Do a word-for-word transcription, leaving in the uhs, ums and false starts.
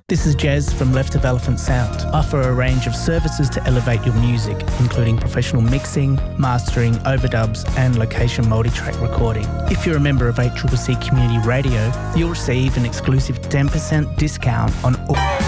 This is Jez from Left of Elephant Sound. Offer a range of services to elevate your music, including professional mixing, mastering, overdubs and location multi-track recording. If you're a member of eight C C C Community Radio, you'll receive an exclusive ten percent discount on all